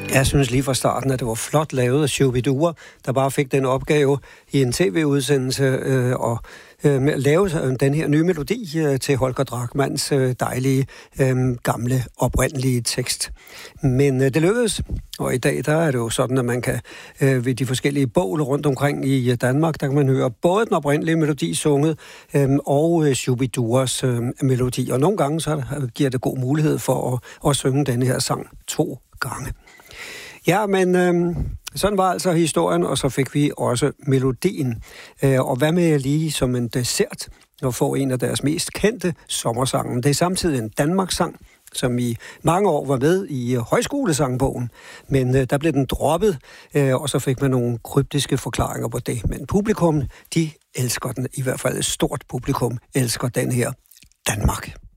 Jeg synes lige fra starten, at det var flot lavet af Shubidua, der bare fik den opgave i en tv-udsendelse at lave den her nye melodi til Holger Drachmanns dejlige, gamle, oprindelige tekst. Men det lykkedes, og i dag der er det jo sådan, at man kan ved de forskellige bål rundt omkring i Danmark, der kan man høre både den oprindelige melodi sunget og Shubiduas melodi. Og nogle gange så giver det god mulighed for at synge denne her sang 2 gange. Ja, men sådan var altså historien, og så fik vi også melodien. Og hvad med lige som en dessert at få en af deres mest kendte sommersange. Det er samtidig en Danmarks-sang, som i mange år var med i højskolesangbogen, men der blev den droppet, og så fik man nogle kryptiske forklaringer på det. Men publikum, de elsker den, i hvert fald et stort publikum elsker den her Danmark.